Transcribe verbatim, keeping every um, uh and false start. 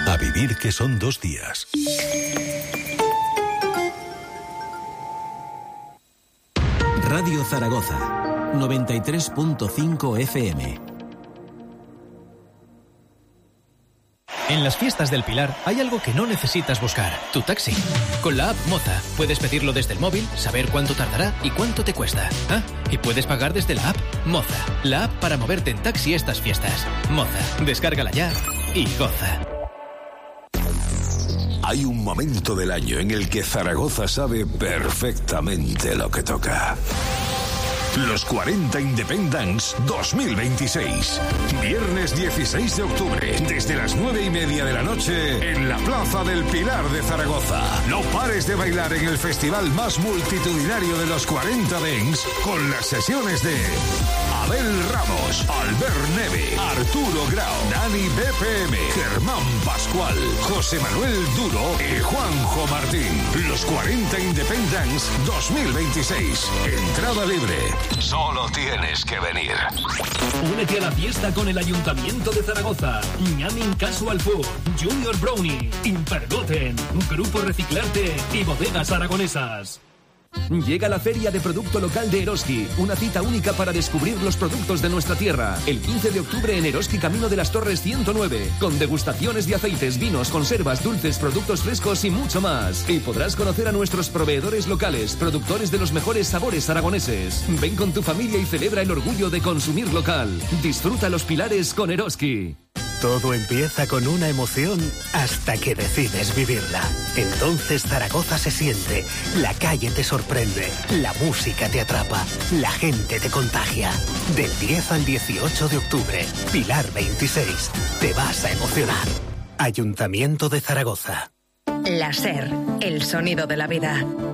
A vivir que son dos días. Radio Zaragoza, noventa y tres punto cinco F M. En las fiestas del Pilar hay algo que no necesitas buscar, tu taxi. Con la app Moza puedes pedirlo desde el móvil, saber cuánto tardará y cuánto te cuesta. Ah, y puedes pagar desde la app Moza, la app para moverte en taxi estas fiestas. Moza, descárgala ya y goza. Hay un momento del año en el que Zaragoza sabe perfectamente lo que toca. Los cuarenta Independence dos mil veintiséis. Viernes dieciséis de octubre, desde las nueve y media de la noche, en la Plaza del Pilar de Zaragoza. No pares de bailar en el festival más multitudinario de los cuarenta Dance, con las sesiones de Abel Ramos, Albert Neve, Arturo Grau, Dani B P M, Germán Pascual, José Manuel Duro y Juanjo Martín. Los cuarenta Independence dos mil veintiséis. Entrada libre. Solo tienes que venir. Únete a la fiesta con el Ayuntamiento de Zaragoza, Ñamin Casual Food, Junior Brownie, Impergoten, Grupo Reciclarte y Bodegas Aragonesas. Llega la Feria de Producto Local de Eroski, una cita única para descubrir los productos de nuestra tierra. El quince de octubre en Eroski, Camino de las Torres ciento nueve, con degustaciones de aceites, vinos, conservas, dulces, productos frescos y mucho más. Y podrás conocer a nuestros proveedores locales, productores de los mejores sabores aragoneses. Ven con tu familia y celebra el orgullo de consumir local. Disfruta los Pilares con Eroski. Todo empieza con una emoción hasta que decides vivirla. Entonces Zaragoza se siente, la calle te sorprende, la música te atrapa, la gente te contagia. Del diez al dieciocho de octubre, Pilar veintiséis, te vas a emocionar. Ayuntamiento de Zaragoza. La SER, el sonido de la vida.